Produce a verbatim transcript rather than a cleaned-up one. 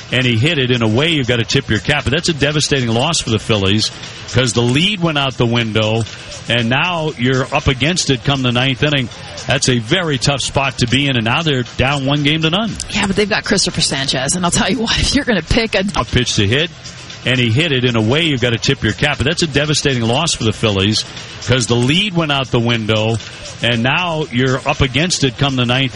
and he hit it. In a way, you've got to tip your cap. But that's a devastating loss for the Phillies because the lead went out the window, and now you're up against it come the ninth inning. That's a very tough spot to be in, and now they're down one game to none. Yeah, but they've got Christopher Sanchez, and I'll tell you what, if you're going to pick a... A pitch to hit, and he hit it. In a way, you've got to tip your cap. But that's a devastating loss for the Phillies because the lead went out the window, and now you're up against it come the ninth